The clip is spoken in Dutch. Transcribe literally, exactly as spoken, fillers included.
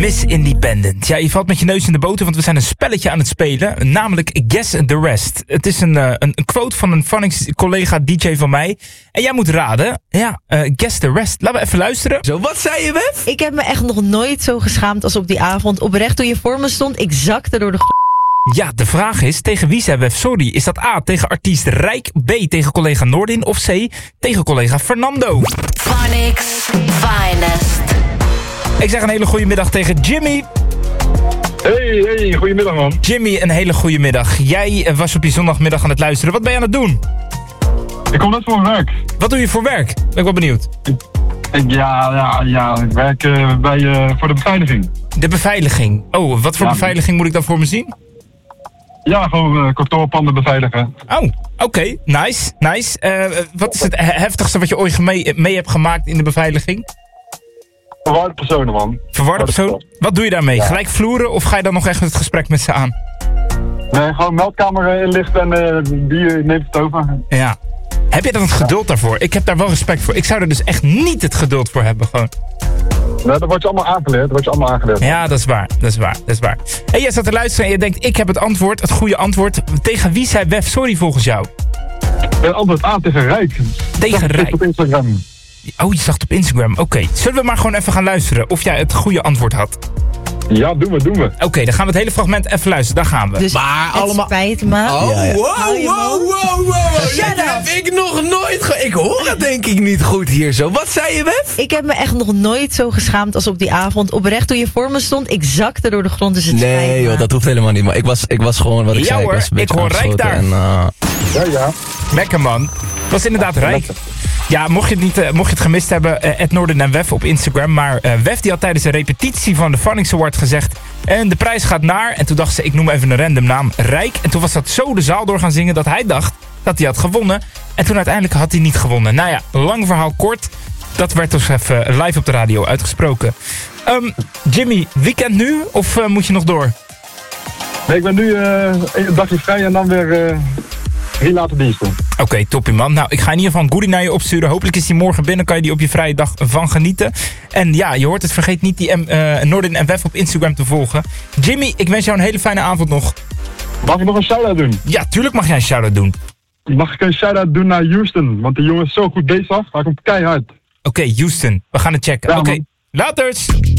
Miss Independent. Ja, je valt met je neus in de boter, want we zijn een spelletje aan het spelen. Namelijk Guess the Rest. Het is een, uh, een, een quote van een Phonics collega D J van mij. En jij moet raden. Ja, uh, Guess the Rest. Laten we even luisteren. Zo, wat zei je, Wef? Ik heb me echt nog nooit zo geschaamd als op die avond. Oprecht, toen je voor me stond, ik zakte door de... Ja, de vraag is, tegen wie zei Wef sorry? Is dat A, tegen artiest Rijk, B, tegen collega Noordin of C, tegen collega Fernando? Phonics Finest. Ik zeg een hele goede middag tegen Jimmy. Hey, hey, goedemiddag man. Jimmy, een hele goede middag. Jij was op je zondagmiddag aan het luisteren. Wat ben je aan het doen? Ik kom net voor mijn werk. Wat doe je voor werk? Ben ik wel benieuwd. Ik, ik, ja, ja, ja, ik werk uh, bij, uh, voor de beveiliging. De beveiliging. Oh, wat voor ja, beveiliging moet ik dan voor me zien? Ja, gewoon uh, kantoorpanden beveiligen. Oh, oké. Okay. Nice, nice. Uh, wat is het heftigste wat je ooit mee, mee hebt gemaakt in de beveiliging? Verwarde personen, man. Verwarde personen? Wat doe je daarmee? Ja. Gelijk vloeren of ga je dan nog echt het gesprek met ze aan? Nee, gewoon meldkamer inlichten en uh, die neemt het over. Ja. Heb je dan het geduld ja. daarvoor? Ik heb daar wel respect voor. Ik zou er dus echt niet het geduld voor hebben, gewoon. Nou, dat wordt je allemaal aangeleerd. Dat wordt je allemaal aangeleerd. Ja, dat is waar. Dat is waar. Dat is waar. En jij staat te luisteren en je denkt, ik heb het antwoord, het goede antwoord. Tegen wie zei Wef sorry volgens jou? Het antwoord A tegen Rijk. Tegen Rijk. Op Instagram. Oh, je zag het op Instagram. Oké. Okay. Zullen we maar gewoon even gaan luisteren of jij het goede antwoord had? Ja, doen we, doen we. Oké, okay, dan gaan we het hele fragment even luisteren. Daar gaan we. Dus maar het allemaal... spijt me. Oh, ja, ja. wow, wow, wow, wow. Dat heb ik nog nooit ge... Ik hoor het denk ik niet goed hier zo. Wat zei je, Wef? Ik heb me echt nog nooit zo geschaamd als op die avond. Oprecht, toen je voor me stond, ik zakte door de grond. Dus het nee, joh, dat hoeft helemaal niet. Maar ik was, ik was gewoon, wat ik ja, zei, hoor, ik was een ik hoor Rijk daar. En, uh... Ja, ja. Lekker, man. Dat was inderdaad Rijk. Ja, mocht je het, niet, uh, mocht je het gemist hebben, uh, Ed Noorden en Wef op Instagram. Maar uh, Wef die had tijdens een repetitie van de Phonics Award gezegd... En de prijs gaat naar, en toen dacht ze, ik noem even een random naam, Rijk. En toen was dat zo de zaal door gaan zingen dat hij dacht dat hij had gewonnen. En toen uiteindelijk had hij niet gewonnen. Nou ja, lang verhaal kort. Dat werd dus even live op de radio uitgesproken. Um, Jimmy, weekend nu of uh, moet je nog door? Nee, ik ben nu uh, een dagje vrij en dan weer... Uh... Drie later diensten. Oké, okay, toppie man. Nou, ik ga in ieder geval een goodie naar je opsturen. Hopelijk is die morgen binnen. Kan je die op je vrije dag van genieten. En ja, je hoort het. Vergeet niet die uh, Noordin en Wef op Instagram te volgen. Jimmy, ik wens jou een hele fijne avond nog. Mag ik nog een shout-out doen? Ja, tuurlijk mag jij een shout-out doen. Mag ik een shout-out doen naar Houston? Want die jongen is zo goed bezig. Hij komt keihard. Oké, okay, Houston. We gaan het checken. Ja, Oké, okay. Laters!